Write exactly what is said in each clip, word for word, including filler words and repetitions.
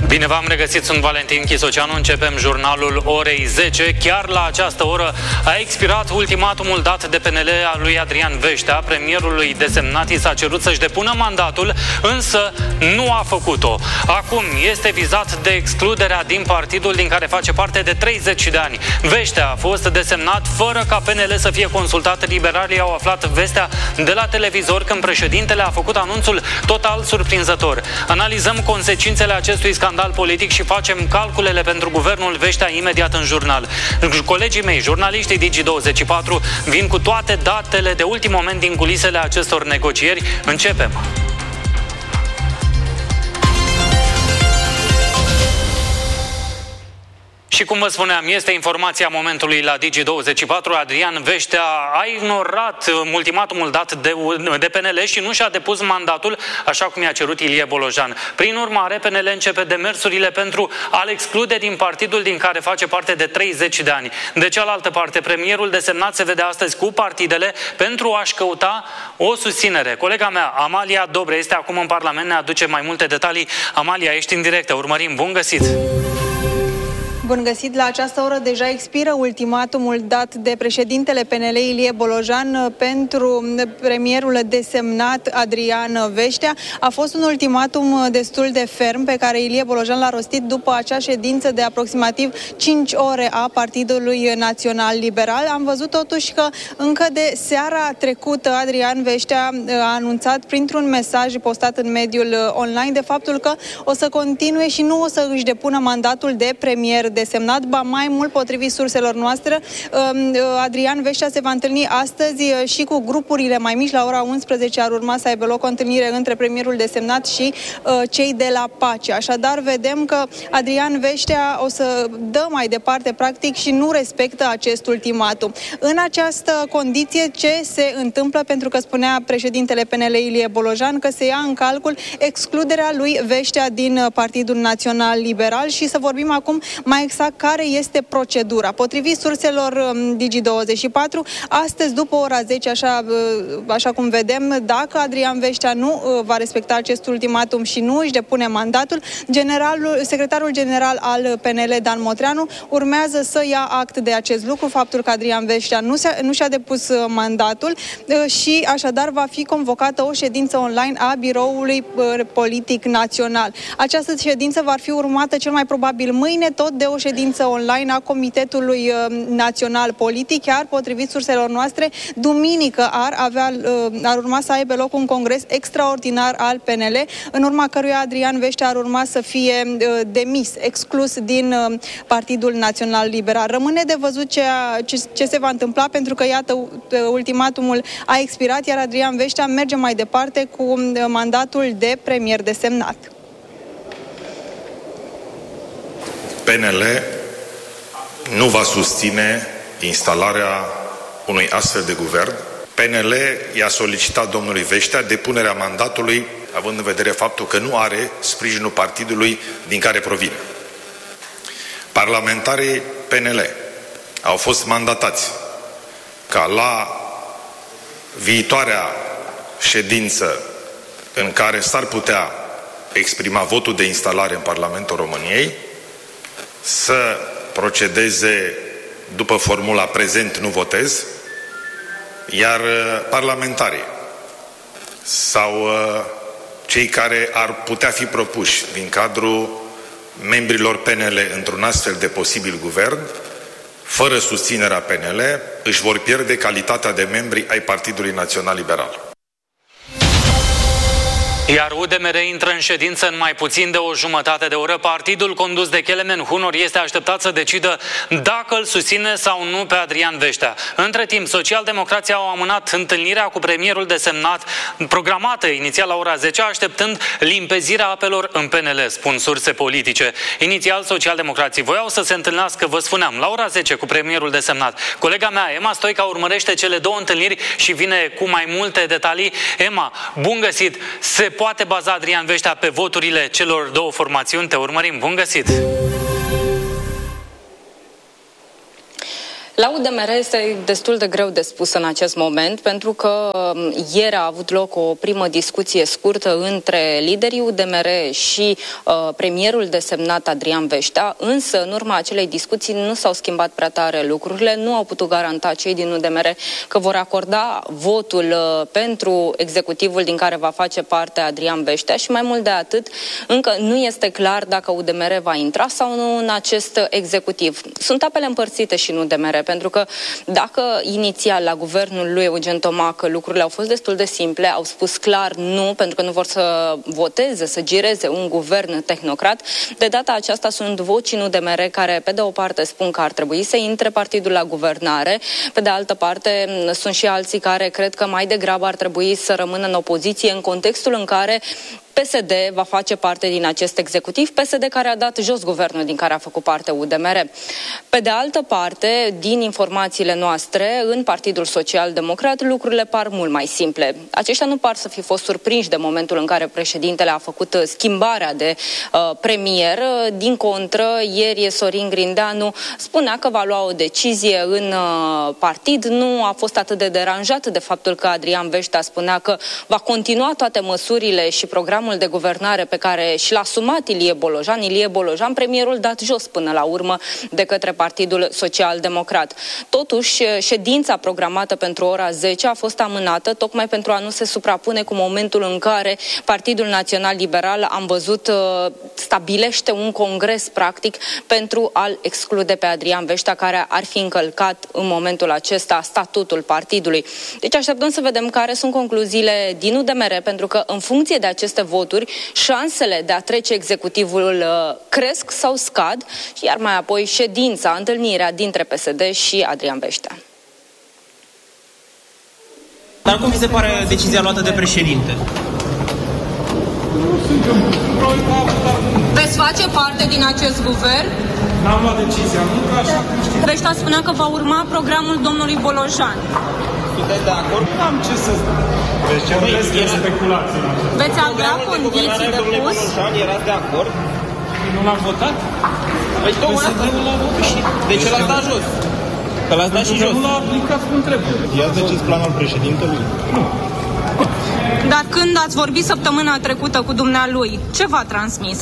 Bine v-am regăsit, sunt Valentin Chisoceanu, începem jurnalul orei zece. Chiar la această oră a expirat ultimatumul dat de P N L al lui Adrian Veștea. Premierului desemnat i s-a cerut să-și depună mandatul, însă nu a făcut-o. Acum este vizat de excluderea din partidul din care face parte de treizeci de ani. Veștea a fost desemnat fără ca P N L să fie consultat. Liberalii au aflat vestea de la televizor când președintele a făcut anunțul total surprinzător. Analizăm consecințele acestui scandal politic și facem calculele pentru guvernul Veștea imediat în jurnal. Colegii mei, jurnaliștii Digi douăzeci și patru, vin cu toate datele de ultim moment din culisele acestor negocieri. Începem! Și cum vă spuneam, este informația momentului la Digi douăzeci și patru. Adrian Veștea a ignorat ultimatumul dat de, de P N L și nu și-a depus mandatul, așa cum i-a cerut Ilie Bolojan. Prin urmare, P N L începe demersurile pentru a-l exclude din partidul din care face parte de treizeci de ani. De cealaltă parte, premierul desemnat se vede astăzi cu partidele pentru a-și căuta o susținere. Colega mea, Amalia Dobre, este acum în Parlament, ne aduce mai multe detalii. Amalia, ești în direct, urmărim. Bun găsit! Bun găsit! La această oră deja expiră ultimatumul dat de președintele P N L Ilie Bolojan pentru premierul desemnat Adrian Veștea. A fost un ultimatum destul de ferm pe care Ilie Bolojan l-a rostit după acea ședință de aproximativ cinci ore a Partidului Național Liberal. Am văzut totuși că încă de seara trecută Adrian Veștea a anunțat printr-un mesaj postat în mediul online de faptul că o să continue și nu o să își depună mandatul de premier desemnat. Ba mai mult, potrivit surselor noastre, Adrian Veștea se va întâlni astăzi și cu grupurile mai mici. La ora unsprezece ar urma să aibă loc o întâlnire între premierul desemnat și cei de la PACE. Așadar, vedem că Adrian Veștea o să dă mai departe, practic, și nu respectă acest ultimatum. În această condiție, ce se întâmplă? Pentru că spunea președintele P N L Ilie Bolojan că se ia în calcul excluderea lui Veștea din Partidul Național Liberal și să vorbim acum mai exact care este procedura. Potrivit surselor Digi douăzeci și patru, astăzi, după ora zece, așa, așa cum vedem, dacă Adrian Veștea nu va respecta acest ultimatum și nu își depune mandatul, generalul, secretarul general al P N L, Dan Motreanu, urmează să ia act de acest lucru, faptul că Adrian Veștea nu, se, nu și-a depus mandatul și așadar va fi convocată o ședință online a Biroului Politic Național. Această ședință va fi urmată cel mai probabil mâine, tot de o ședință online a Comitetului Național Politic, chiar potrivit surselor noastre, duminică ar avea, ar urma să aibă loc un congres extraordinar al P N L, în urma căruia Adrian Veștea ar urma să fie demis, exclus din Partidul Național Liberal. Rămâne de văzut ce, ce, ce se va întâmpla, pentru că, iată, ultimatumul a expirat, iar Adrian Veștea merge mai departe cu mandatul de premier desemnat. P N L nu va susține instalarea unui astfel de guvern. P N L i-a solicitat domnului Veștea depunerea mandatului, având în vedere faptul că nu are sprijinul partidului din care provine. Parlamentarii P N L au fost mandatați ca la viitoarea ședință în care s-ar putea exprima votul de instalare în Parlamentul României să procedeze după formula prezent nu votez, iar parlamentarii sau cei care ar putea fi propuși din cadrul membrilor P N L într-un astfel de posibil guvern, fără susținerea P N L, își vor pierde calitatea de membri ai Partidului Național Liberal. Iar U D M R intră în ședință în mai puțin de o jumătate de oră. Partidul condus de Kelemen Hunor este așteptat să decidă dacă îl susține sau nu pe Adrian Veștea. Între timp, socialdemocrații au amânat întâlnirea cu premierul desemnat, programată inițial la ora zece, așteptând limpezirea apelor în P N L, spun surse politice. Inițial, socialdemocrații voiau să se întâlnească, vă spuneam, la ora zece cu premierul desemnat. Colega mea, Emma Stoica, urmărește cele două întâlniri și vine cu mai multe detalii. Emma, bun găsit! Se poate baza Adrian Veștea pe voturile celor două formațiuni? Te urmărim. Bun găsit! La U D M R este destul de greu de spus în acest moment, pentru că ieri a avut loc o primă discuție scurtă între liderii U D M R și uh, premierul desemnat Adrian Veștea, însă în urma acelei discuții nu s-au schimbat prea tare lucrurile, nu au putut garanta cei din U D M R că vor acorda votul uh, pentru executivul din care va face parte Adrian Veștea și mai mult de atât, încă nu este clar dacă U D M R va intra sau nu în acest executiv. Sunt apele împărțite și în U D M R, pentru că dacă inițial la guvernul lui Eugen Tomac lucrurile au fost destul de simple, au spus clar nu, pentru că nu vor să voteze, să gireze un guvern tehnocrat, de data aceasta sunt voci în U D M R care, pe de o parte, spun că ar trebui să intre partidul la guvernare, pe de altă parte, sunt și alții care cred că mai degrabă ar trebui să rămână în opoziție în contextul în care P S D va face parte din acest executiv, P S D care a dat jos guvernul din care a făcut parte U D M R. Pe de altă parte, din informațiile noastre, în Partidul Social Democrat, lucrurile par mult mai simple. Aceștia nu par să fi fost surprinși de momentul în care președintele a făcut schimbarea de uh, premier. Din contră, ieri Sorin Grindeanu spunea că va lua o decizie în uh, partid. Nu a fost atât de deranjat de faptul că Adrian Veștea spunea că va continua toate măsurile și programul de guvernare pe care și l-a asumat Ilie Bolojan, Ilie Bolojan, premierul dat jos până la urmă de către Partidul Social Democrat. Totuși, ședința programată pentru ora zece a fost amânată tocmai pentru a nu se suprapune cu momentul în care Partidul Național Liberal, am văzut, stabilește un congres practic pentru a-l exclude pe Adrian Veștea, care ar fi încălcat în momentul acesta statutul partidului. Deci așteptăm să vedem care sunt concluziile din U D M R, pentru că în funcție de aceste voturi, șansele de a trece executivul uh, cresc sau scad, iar mai apoi ședința, întâlnirea dintre P S D și Adrian Veștea. Dar cum vi se pare decizia luată de președinte? Veți face parte din acest guvern? N-am luat decizia, nu că așa cum știți. Veștea spunea că va urma programul domnului Bolojan. Sunteți de acord? Nu am ce să spun. Deci ce vreți de speculații. Veți avea condiții de pus? Bolojan, erați de acord? Nu l-am votat? Păi tocmai asta nu l-am votat și de ce l-ați dat jos? Că l-ați dat și jos. Nu l-a aplicat cum trebuie. I-ați decis planul președintelui? Nu. Dar când ați vorbit săptămâna trecută cu dumnealui, ce v-a transmis?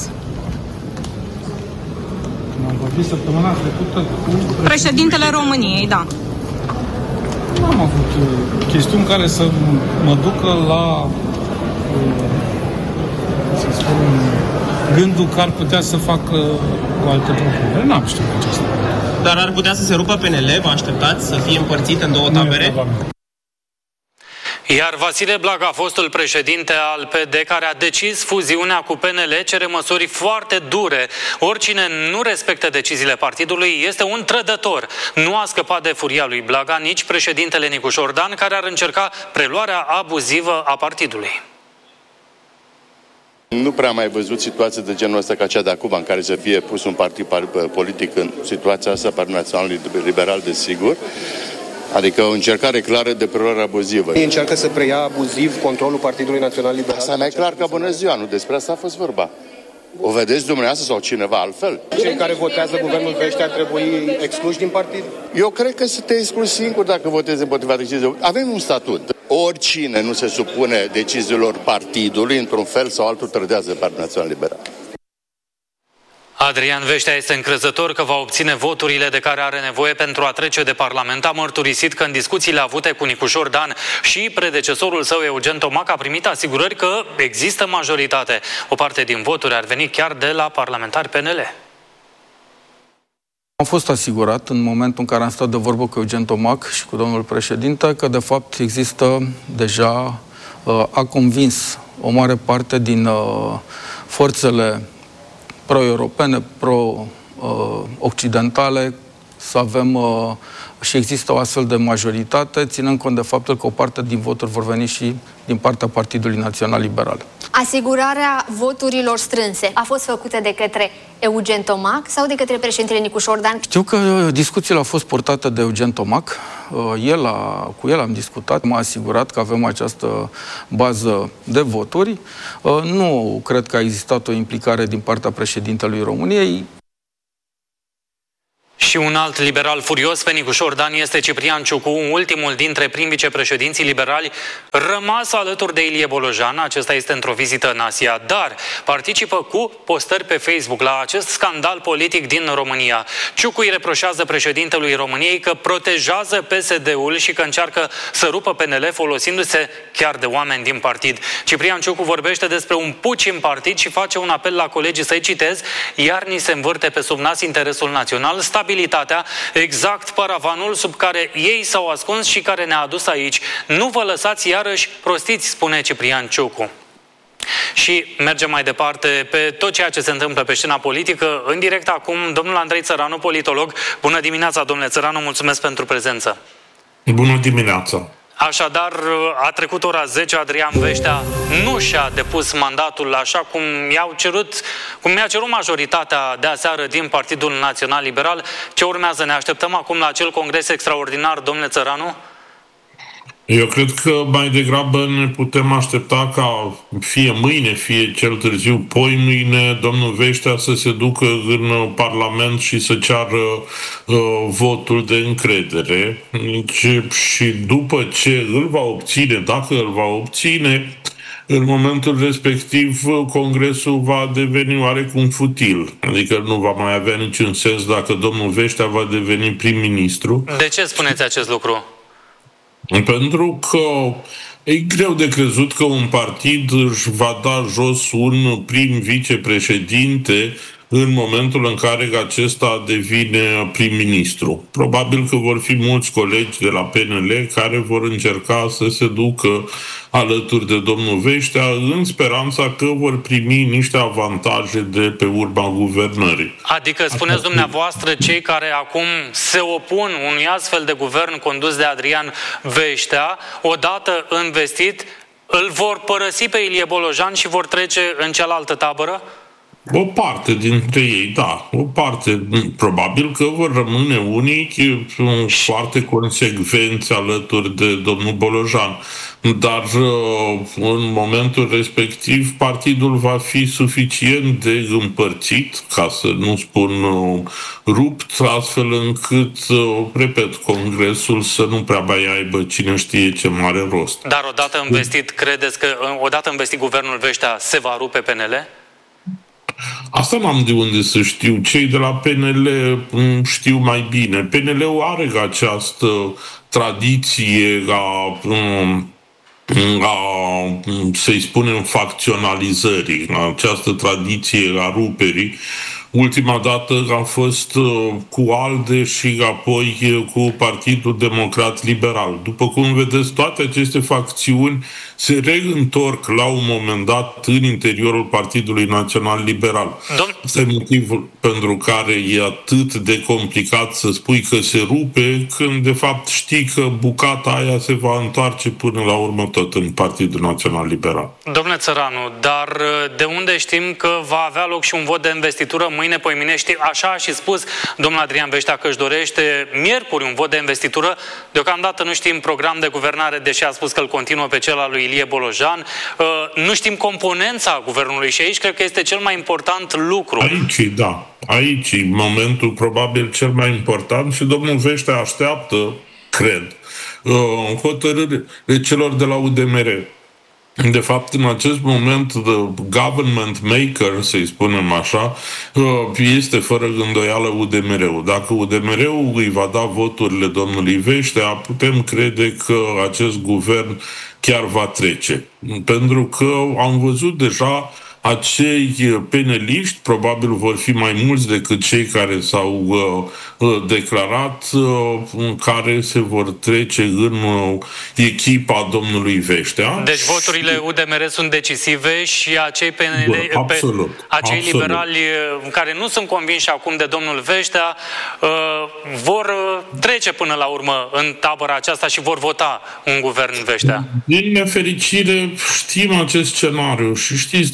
Am vorbit săptămâna trecută cu Președintele României, da. Nu am avut uh, chestiuni care să mă ducă la uh, să spun gândul că ar putea să facă o altă propunere. N-am știut acesta. Dar ar putea să se rupă P N L? Vă așteptați să fie împărțit în două tabere? Iar Vasile Blaga, fostul președinte al P D, care a decis fuziunea cu P N L, cere măsuri foarte dure. Oricine nu respectă deciziile partidului este un trădător. Nu a scăpat de furia lui Blaga nici președintele Nicu Șordan, care ar încerca preluarea abuzivă a partidului. Nu prea am mai văzut situații de genul ăsta ca cea de acum, în care să fie pus un partid politic în situația asta, Partidul Național Liberal, desigur. Adică o încercare clară de preluare abuzivă. Ei încearcă să preia abuziv controlul Partidului Național Liberal. Asta mai clar ca bună ziua, nu despre asta a fost vorba. O vedeți dumneavoastră sau cineva altfel? Cei care votează guvernul Veștea ar trebui excluși din partid? Eu cred că să te excluzi singur dacă votezi împotriva deciziilor. Avem un statut. Oricine nu se supune deciziilor partidului, într-un fel sau altul, trădează Partidul Național Liberal. Adrian Veștea este încrezător că va obține voturile de care are nevoie pentru a trece de Parlament. A mărturisit că în discuțiile avute cu Nicu Șordan și predecesorul său Eugen Tomac a primit asigurări că există majoritate. O parte din voturi ar veni chiar de la parlamentari P N L. Am fost asigurat în momentul în care am stat de vorbă cu Eugen Tomac și cu domnul președinte că de fapt există deja, a convins o mare parte din forțele pro-europene, pro-occidentale, să avem uh, și există o astfel de majoritate, ținând cont de faptul că o parte din voturi vor veni și din partea Partidului Național Liberal. Asigurarea voturilor strânse a fost făcută de către Eugen Tomac sau de către președintele Nicu Șordan? Știu că discuțiile au fost purtate de Eugen Tomac. El a, cu el am discutat, m-a asigurat că avem această bază de voturi. Nu cred că a existat o implicare din partea președintelui României. Și un alt liberal furios pe Nicușor Dan este Ciprian Ciucu, ultimul dintre prim vicepreședinții liberali rămas alături de Ilie Bolojan. Acesta este într-o vizită în Asia, dar participă cu postări pe Facebook la acest scandal politic din România. Ciucu îi reproșează președintelui României că protejează P S D-ul și că încearcă să rupă P N L folosindu-se chiar de oameni din partid. Ciprian Ciucu vorbește despre un puci în partid și face un apel la colegii să-i citez: iar ni se învârte pe sub nas interesul național, stabilitatea, exact paravanul sub care ei s-au ascuns și care ne-a adus aici. Nu vă lăsați iarăși prostiți, spune Ciprian Ciucu. Și mergem mai departe pe tot ceea ce se întâmplă pe scena politică. În direct acum, domnul Andrei Țăranu, politolog. Bună dimineața, domnule Țăranu, mulțumesc pentru prezență. Bună dimineața. Așadar, a trecut ora zece, Adrian Veștea nu și-a depus mandatul așa cum i-au cerut, cum mi-a cerut majoritatea de aseară din Partidul Național Liberal. Ce urmează? Ne așteptăm acum la acel congres extraordinar, domnule Țăranu? Eu cred că mai degrabă ne putem aștepta ca fie mâine, fie cel târziu poi mâine, domnul Veștea să se ducă în Parlament și să ceară uh, votul de încredere. Deci, și după ce îl va obține, dacă îl va obține, în momentul respectiv, Congresul va deveni oarecum futil. Adică nu va mai avea niciun sens dacă domnul Veștea va deveni prim-ministru. De ce spuneți acest lucru? Pentru că e greu de crezut că un partid își va da jos un prim vicepreședinte în momentul în care acesta devine prim-ministru. Probabil că vor fi mulți colegi de la P N L care vor încerca să se ducă alături de domnul Veștea în speranța că vor primi niște avantaje de pe urma guvernării. Adică spuneți dumneavoastră, cei care acum se opun unui astfel de guvern condus de Adrian Veștea, odată investit, îl vor părăsi pe Ilie Bolojan și vor trece în cealaltă tabără? O parte dintre ei, da. O parte, probabil că vor rămâne unii foarte consecvenți alături de domnul Bolojan. Dar în momentul respectiv partidul va fi suficient de împărțit, ca să nu spun rupt, astfel încât, repet, Congresul să nu prea mai aibă cine știe ce mare rost. Dar odată investit, credeți că odată investit guvernul Veștea se va rupe P N L? Asta n-am de unde să știu. Cei de la P N L știu mai bine. P N L-ul are această tradiție a, a să-i spunem, facționalizării, această tradiție a ruperii. Ultima dată a fost cu ALDE și apoi cu Partidul Democrat Liberal. După cum vedeți, toate aceste facțiuni se reîntorc la un moment dat în interiorul Partidului Național Liberal. Asta e motivul pentru care e atât de complicat să spui că se rupe, când de fapt știi că bucata aia se va întoarce până la urmă tot în Partidul Național Liberal. Domnule Țăranu, dar de unde știm că va avea loc și un vot de investitură mâine, poimine? Știi, așa a și spus domnul Adrian Veștea că își dorește miercuri un vot de investitură. Deocamdată nu știm program de guvernare, deși a spus că îl continuă pe cel al lui Ilie Bolojan. Uh, nu știm componența guvernului și aici cred că este cel mai important lucru. Aici, da. Aici e momentul probabil cel mai important și domnul Veștea așteaptă, cred, uh, hotărârile celor de la U D M R. De fapt, în acest moment, the government maker, să-i spunem așa, este fără îndoială U D M R-ul. Dacă U D M R-ul îi va da voturile domnului Veștea, putem crede că acest guvern chiar va trece. Pentru că am văzut deja acei peneliști, probabil vor fi mai mulți decât cei care s-au uh, declarat, uh, care se vor trece în uh, echipa domnului Veștea. Deci voturile U D M R sunt decisive și acei P N L, Bă, absolut, pe, acei absolut. liberali care nu sunt convinși acum de domnul Veștea uh, vor trece până la urmă în tabăra aceasta și vor vota un guvern Veștea. Din nefericire știm acest scenariu și știți de ce?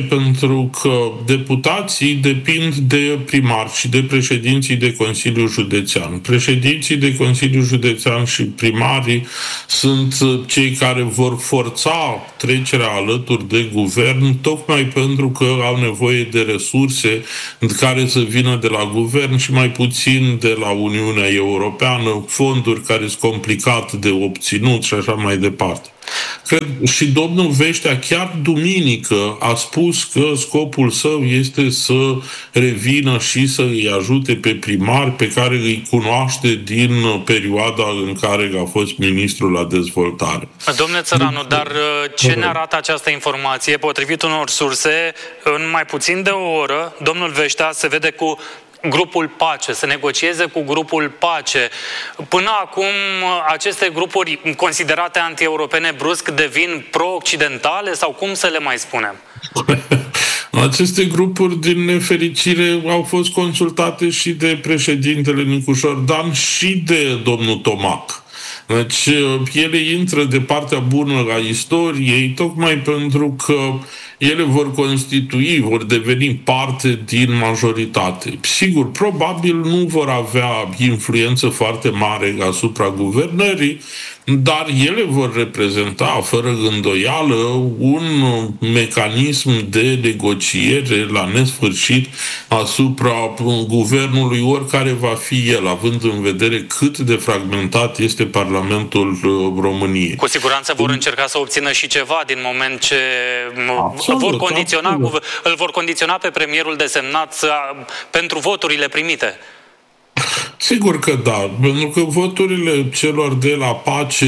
pentru că deputații depind de primari și de președinții de Consiliu Județean. Președinții de Consiliu Județean și primarii sunt cei care vor forța trecerea alături de guvern, tocmai pentru că au nevoie de resurse care să vină de la guvern și mai puțin de la Uniunea Europeană, fonduri care sunt complicate de obținut și așa mai departe. Cred, și domnul Veștea chiar duminică a spus că scopul său este să revină și să îi ajute pe primari pe care îi cunoaște din perioada în care a fost ministru la dezvoltare. Domnule Țăranu, dar ce ne arată această informație? Potrivit unor surse, în mai puțin de o oră, domnul Veștea se vede cu grupul Pace, să negocieze cu grupul Pace. Până acum, aceste grupuri considerate anti-europene brusc devin pro-occidentale sau cum să le mai spunem? Aceste grupuri, din nefericire, au fost consultate și de președintele Nicușor Dan și de domnul Tomac. Deci, ele intră de partea bună a istoriei, tocmai pentru că ele vor constitui, vor deveni parte din majoritate. Sigur, probabil nu vor avea influență foarte mare asupra guvernării, dar ele vor reprezenta, fără îndoială, un mecanism de negociere la nesfârșit asupra guvernului, oricare va fi el, având în vedere cât de fragmentat este Parlamentul României. Cu siguranță vor încerca să obțină și ceva din moment ce absolut, vor condiționa, absolut. îl vor condiționa pe premierul desemnat pentru voturile primite. Sigur că da, pentru că voturile celor de la Pace,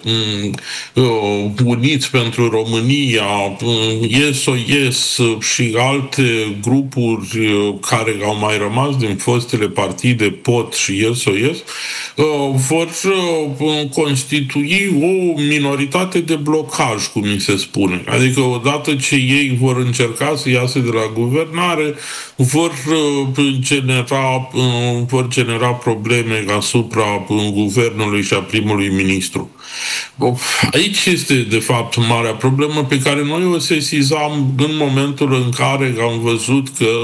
Uniți pentru România, S O S și alte grupuri care au mai rămas din fostele partide P O T și S O S vor constitui o minoritate de blocaj, cum mi se spune. Adică odată ce ei vor încerca să iasă de la guvernare, vor genera, vor genera probleme asupra guvernului și a primului ministru. Aici este, de fapt, marea problemă pe care noi o sesizam în momentul în care am văzut că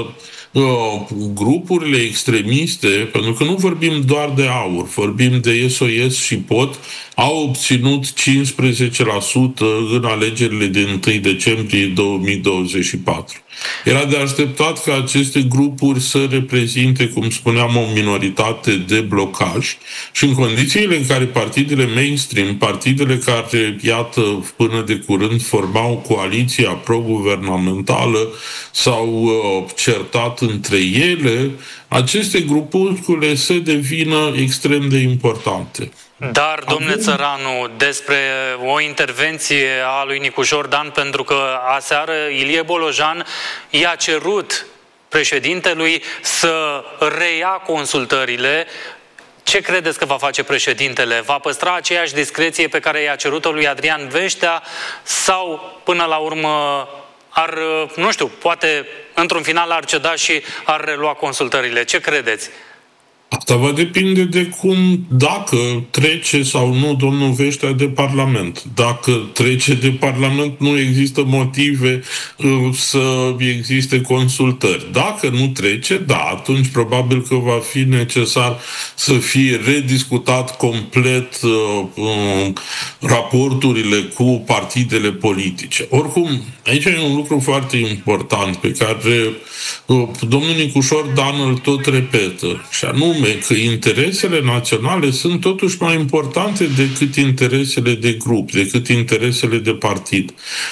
grupurile extremiste, pentru că nu vorbim doar de AUR, vorbim de S O S și P O T, au obținut cincisprezece la sută în alegerile din întâi decembrie două mii douăzeci și patru. Era de așteptat ca aceste grupuri să reprezinte, cum spuneam, o minoritate de blocaj și în condițiile în care partidele mainstream, partidele care, iată, până de curând formau coaliția pro-guvernamentală, s-au uh, certat între ele, aceste grupuscule să devină extrem de importante. Dar, domnule Țăranu, despre o intervenție a lui Nicușor Dan, pentru că aseară Ilie Bolojan i-a cerut președintelui să reia consultările. Ce credeți că va face președintele? Va păstra aceeași discreție pe care i-a cerut-o lui Adrian Veștea sau, până la urmă, ar, nu știu, poate într-un final ar ceda și ar relua consultările? Ce credeți? Asta va depinde de cum, dacă trece sau nu domnul Veștea de Parlament. Dacă trece de Parlament, nu există motive uh, să existe consultări. Dacă nu trece, da, atunci probabil că va fi necesar să fie rediscutat complet uh, uh, raporturile cu partidele politice. Oricum, aici e un lucru foarte important pe care uh, domnul Nicușor Dan îl tot repetă, și anume că interesele naționale sunt totuși mai importante decât interesele de grup, decât interesele de partid.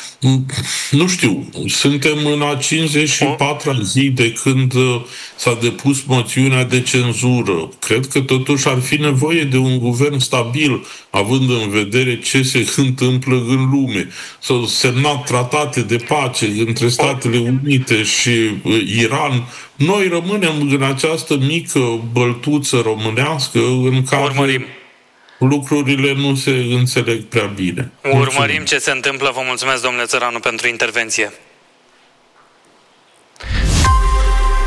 Nu știu, suntem în a cincizeci și patra zi de când s-a depus moțiunea de cenzură. Cred că totuși ar fi nevoie de un guvern stabil, având în vedere ce se întâmplă în lume. S-au semnat tratate de pace între Statele Unite și Iran. Noi rămânem în această mică băltuță românească în care Urmărim. lucrurile nu se înțeleg prea bine. Urmărim mulțumesc. Ce se întâmplă. Vă mulțumesc, domnule Țăranu, pentru intervenție. Și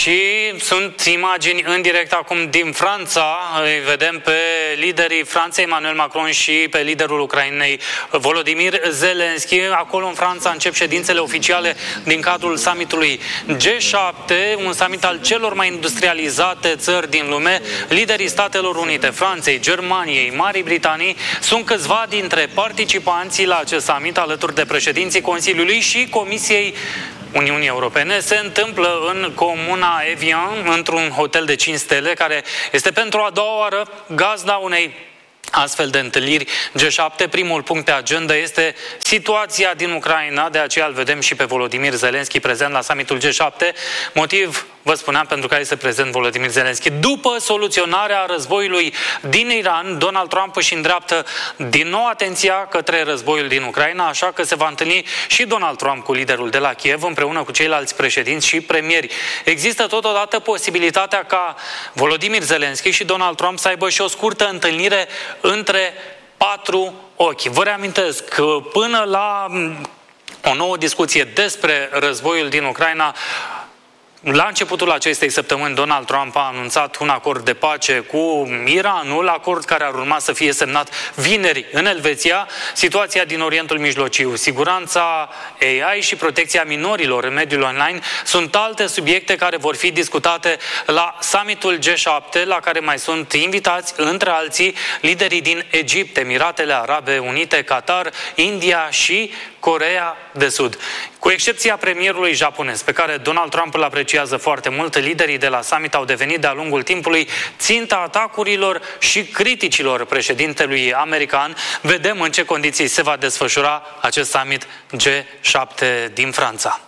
Și sunt imagini în direct acum din Franța. Îi vedem pe liderii Franței, Emmanuel Macron, și pe liderul Ucrainei, Volodymyr Zelensky. Acolo în Franța încep ședințele oficiale din cadrul summitului G șapte, un summit al celor mai industrializate țări din lume. Liderii Statelor Unite, Franței, Germaniei, Marii Britanii sunt câțiva dintre participanții la acest summit, alături de președinții Consiliului și Comisiei Uniunii Europene. Se întâmplă în comuna Evian, într-un hotel de cinci stele, care este pentru a doua oară gazda unei astfel de întâlniri G șapte. Primul punct pe agenda este situația din Ucraina, de aceea îl vedem și pe Volodymyr Zelensky prezent la summitul G șapte. Motiv, vă spuneam, pentru care este prezent Volodymyr Zelensky. După soluționarea războiului din Iran, Donald Trump își îndreaptă din nou atenția către războiul din Ucraina, așa că se va întâlni și Donald Trump cu liderul de la Kiev, împreună cu ceilalți președinți și premieri. Există totodată posibilitatea ca Volodymyr Zelensky și Donald Trump să aibă și o scurtă întâlnire între patru ochi. Vă reamintesc că până la o nouă discuție despre războiul din Ucraina, la începutul acestei săptămâni, Donald Trump a anunțat un acord de pace cu Iranul, acord care ar urma să fie semnat vineri în Elveția. Situația din Orientul Mijlociu, siguranța A I și protecția minorilor în mediul online sunt alte subiecte care vor fi discutate la summitul G șapte, la care mai sunt invitați, între alții, liderii din Egipt, Emiratele Arabe Unite, Qatar, India și Coreea de Sud. Cu excepția premierului japonez, pe care Donald Trump îl apreciază foarte mult, liderii de la summit au devenit de-a lungul timpului ținta atacurilor și criticilor președintelui american. Vedem în ce condiții se va desfășura acest summit G șapte din Franța.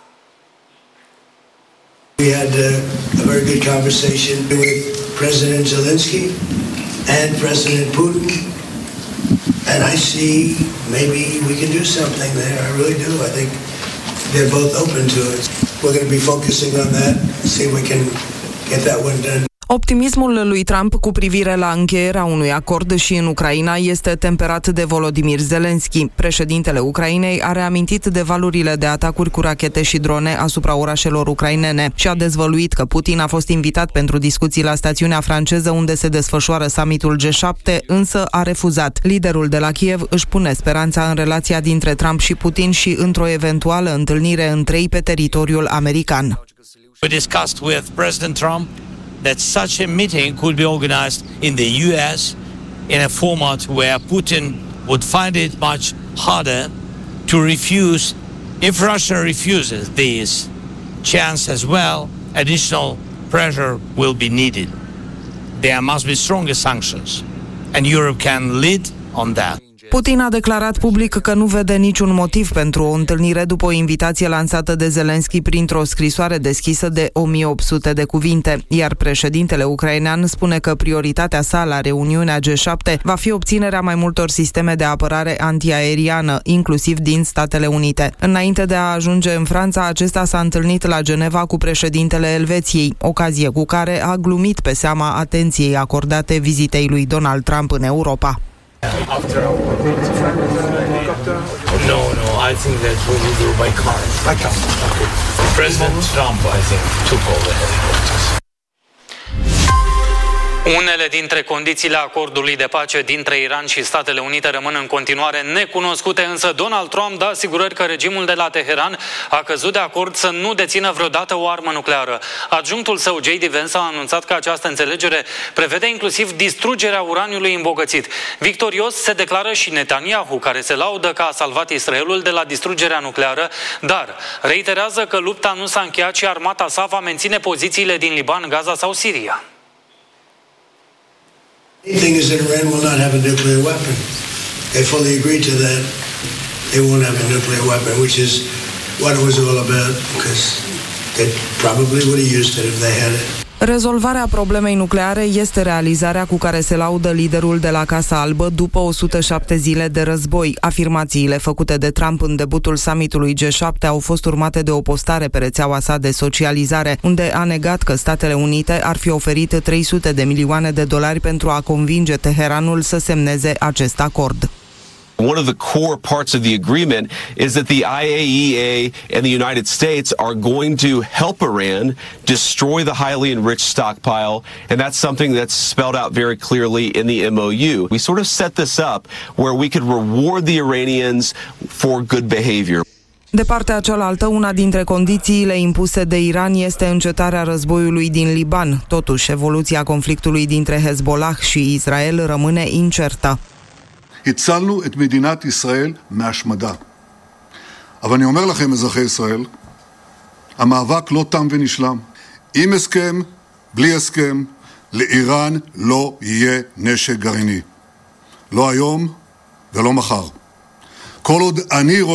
We had a, a very good conversation with President Zelensky and President Putin. And I see maybe we can do something there. I really do. I think they're both open to it. We're going to be focusing on that, see if we can get that one done. Optimismul lui Trump cu privire la încheierea unui acord și în Ucraina este temperat de Volodymyr Zelensky. Președintele Ucrainei a reamintit de valurile de atacuri cu rachete și drone asupra orașelor ucrainene și a dezvăluit că Putin a fost invitat pentru discuții la stațiunea franceză unde se desfășoară summitul G șapte, însă a refuzat. Liderul de la Kiev își pune speranța în relația dintre Trump și Putin și într-o eventuală întâlnire între ei pe teritoriul american. We discussed with President Trump that such a meeting could be organized in the U S in a format where Putin would find it much harder to refuse. If Russia refuses this chance as well, additional pressure will be needed. There must be stronger sanctions, and Europe can lead on that. Putin a declarat public că nu vede niciun motiv pentru o întâlnire după o invitație lansată de Zelensky printr-o scrisoare deschisă de o mie opt sute de cuvinte, iar președintele ucrainean spune că prioritatea sa la reuniunea G șapte va fi obținerea mai multor sisteme de apărare antiaeriană, inclusiv din Statele Unite. Înainte de a ajunge în Franța, acesta s-a întâlnit la Geneva cu președintele Elveției, ocazie cu care a glumit pe seama atenției acordate vizitei lui Donald Trump în Europa. No, no, I think that we will do by car. By car. Okay. President Trump, I think, took all the helicopters. Unele dintre condițiile acordului de pace dintre Iran și Statele Unite rămân în continuare necunoscute, însă Donald Trump dă asigurări că regimul de la Teheran a căzut de acord să nu dețină vreodată o armă nucleară. Adjunctul său, J D Vance, a anunțat că această înțelegere prevede inclusiv distrugerea uraniului îmbogățit. Victorios se declară și Netanyahu, care se laudă că a salvat Israelul de la distrugerea nucleară, dar reiterează că lupta nu s-a încheiat și armata sa va menține pozițiile din Liban, Gaza sau Siria. The thing is that Iran will not have a nuclear weapon. They fully agreed to that. They won't have a nuclear weapon, which is what it was all about, because they probably would have used it if they had it. Rezolvarea problemei nucleare este realizarea cu care se laudă liderul de la Casa Albă după o sută șapte zile de război. Afirmațiile făcute de Trump în debutul summitului G șapte au fost urmate de o postare pe rețeaua sa de socializare, unde a negat că Statele Unite ar fi oferit trei sute de milioane de dolari pentru a convinge Teheranul să semneze acest acord. One of the core parts of the agreement is that the I A E A and the United States are going to help Iran destroy the highly enriched stockpile, and that's something that's spelled out very clearly in the M O U. We sort of set this up where we could reward the Iranians for good behavior. De partea cealaltă, una dintre condițiile impuse de Iran este încetarea războiului din Liban. Totuși, evoluția conflictului dintre Hezbollah și Israel rămâne incertă. הצלנו את מדינת ישראל מהשמדה. אבל אני אומר לכם, אזרחי ישראל, המאבק לא תם ונשלם. עם הסכם, בלי הסכם, לאיראן לא יהיה נשק גרעיני. לא היום ולא מחר. כל עוד אני